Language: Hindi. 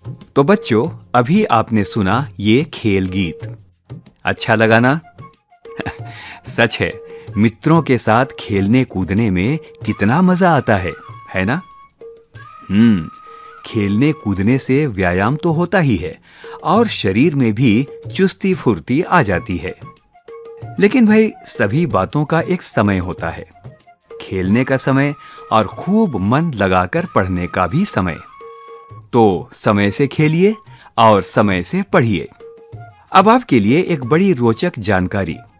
तो बच्चों, अभी आपने सुना ये खेल गीत। अच्छा लगा ना? सच है, मित्रों के साथ खेलने कूदने में कितना मजा आता है ना? खेलने कूदने से व्यायाम तो होता ही है और शरीर में भी चुस्ती फुर्ती आ जाती है। लेकिन भाई, सभी बातों का एक समय होता है। खेलने का समय और खूब मन लगाकर पढ़ने का भी समय। तो समय से खेलिए और समय से पढ़िए। अब आपके लिए एक बड़ी रोचक जानकारी।